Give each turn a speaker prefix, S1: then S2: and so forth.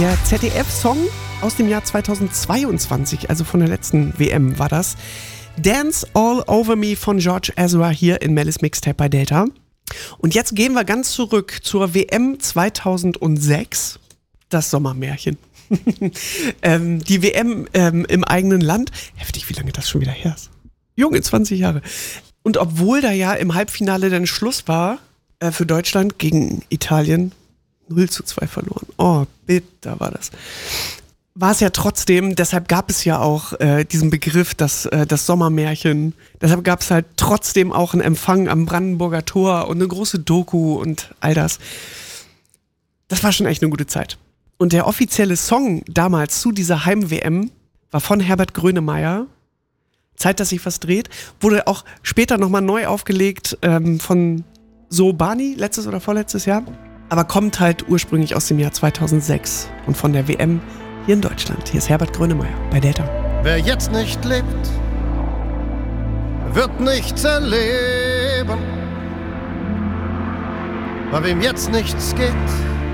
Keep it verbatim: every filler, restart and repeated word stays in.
S1: Der Z D F-Song aus dem Jahr zweitausendzweiundzwanzig, also von der letzten W M war das. Dance All Over Me von George Ezra hier in Mellis Mixtape bei Delta. Und jetzt gehen wir ganz zurück zur W M zweitausendsechs, das Sommermärchen. ähm, die W M ähm, im eigenen Land. Heftig, wie lange das schon wieder her ist. Junge, zwanzig Jahre. Und obwohl da ja im Halbfinale dann Schluss war äh, für Deutschland gegen Italien, null zu zwei verloren. Oh, bitter war das. War es ja trotzdem, deshalb gab es ja auch äh, diesen Begriff, das, äh, das Sommermärchen. Deshalb gab es halt trotzdem auch einen Empfang am Brandenburger Tor und eine große Doku und all das. Das war schon echt eine gute Zeit. Und der offizielle Song damals zu dieser Heim-W M war von Herbert Grönemeyer. Zeit, dass sich was dreht. Wurde auch später nochmal neu aufgelegt ähm, von So Barney, letztes oder vorletztes Jahr. Aber kommt halt ursprünglich aus dem Jahr zweitausendsechs und von der W M hier in Deutschland. Hier ist Herbert Grönemeyer bei Delta.
S2: Wer jetzt nicht lebt, wird nichts erleben. Bei wem jetzt nichts geht,